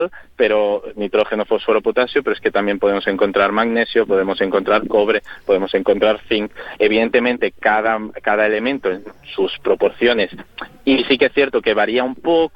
pero nitrógeno, fósforo, potasio, pero es que también podemos encontrar magnesio, podemos encontrar cobre, podemos encontrar zinc. Evidentemente, cada elemento en sus proporciones, y sí que es cierto que varía un poco,